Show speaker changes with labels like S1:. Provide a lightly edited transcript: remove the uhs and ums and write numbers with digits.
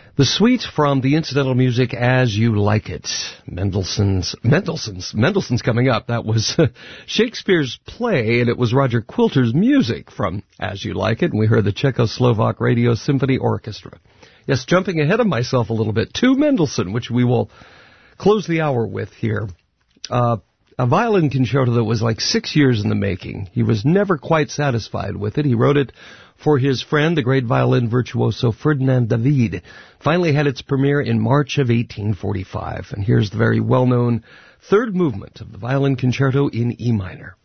S1: The suite from the incidental music As You Like It. Mendelssohn's coming up. That was Shakespeare's play, and it was Roger Quilter's music from As You Like It, and we heard the Czechoslovak Radio Symphony Orchestra. Yes, jumping ahead of myself a little bit, to Mendelssohn, which we will close the hour with here. A violin concerto that was like 6 years in the making. He was never quite satisfied with it. He wrote it for his friend, the great violin virtuoso Ferdinand David. Finally had its premiere in March of 1845. And here's the very well-known third movement of the violin concerto in E minor.